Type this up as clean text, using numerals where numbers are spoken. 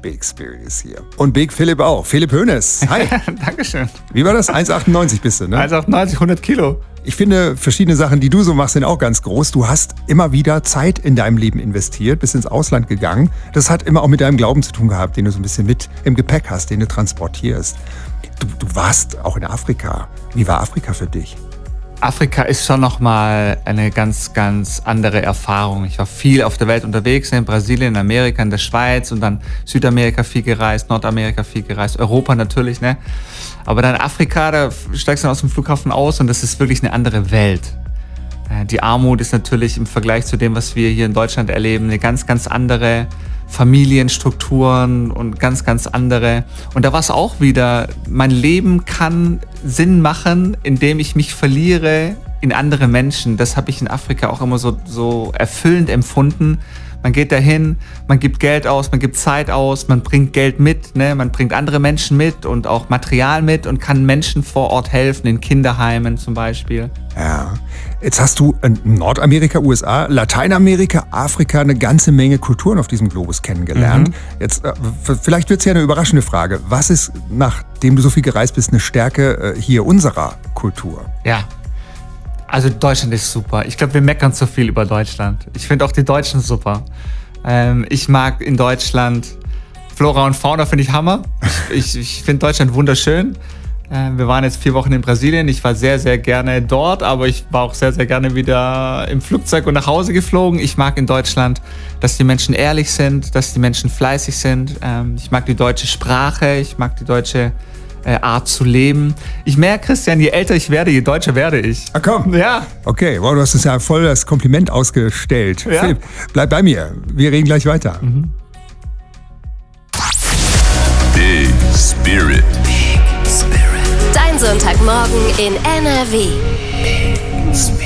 Big Spirit ist hier. Und Big Philipp auch. Philipp Hoeneß. Hi. Dankeschön. Wie war das? 1,98 bist du, ne? 1,98, 100 Kilo. Ich finde, verschiedene Sachen, die du so machst, sind auch ganz groß. Du hast immer wieder Zeit in deinem Leben investiert, bist ins Ausland gegangen. Das hat immer auch mit deinem Glauben zu tun gehabt, den du so ein bisschen mit im Gepäck hast, den du transportierst. Du warst auch in Afrika. Wie war Afrika für dich? Afrika ist schon nochmal eine ganz, ganz andere Erfahrung. Ich war viel auf der Welt unterwegs, in Brasilien, in Amerika, in der Schweiz und dann Südamerika viel gereist, Nordamerika viel gereist, Europa natürlich, ne? Aber dann Afrika, da steigst du aus dem Flughafen aus und das ist wirklich eine andere Welt. Die Armut ist natürlich im Vergleich zu dem, was wir hier in Deutschland erleben, eine ganz, ganz andere. Familienstrukturen und ganz, ganz andere. Und da war es auch wieder, mein Leben kann Sinn machen, indem ich mich verliere in andere Menschen. Das habe ich in Afrika auch immer so erfüllend empfunden. Man geht dahin, man gibt Geld aus, man gibt Zeit aus, man bringt Geld mit, ne? Man bringt andere Menschen mit und auch Material mit und kann Menschen vor Ort helfen, in Kinderheimen zum Beispiel. Ja, jetzt hast du in Nordamerika, USA, Lateinamerika, Afrika eine ganze Menge Kulturen auf diesem Globus kennengelernt. Jetzt, vielleicht wird es ja eine überraschende Frage. Was ist, nachdem du so viel gereist bist, eine Stärke hier unserer Kultur? Ja. Also Deutschland ist super. Ich glaube, wir meckern zu viel über Deutschland. Ich finde auch die Deutschen super. Ich mag in Deutschland Flora und Fauna, finde ich Hammer. Ich finde Deutschland wunderschön. Wir waren jetzt 4 Wochen in Brasilien. Ich war sehr, sehr gerne dort, aber ich war auch sehr, sehr gerne wieder im Flugzeug und nach Hause geflogen. Ich mag in Deutschland, dass die Menschen ehrlich sind, dass die Menschen fleißig sind. Ich mag die deutsche Sprache, ich mag die deutsche Art zu leben. Ich merke, Christian, je älter ich werde, je deutscher werde ich. Ah komm. Ja. Okay, wow, du hast uns ja voll das Kompliment ausgestellt. Ja. Philipp, bleib bei mir. Wir reden gleich weiter. Big Spirit. Dein Sonntagmorgen in NRW.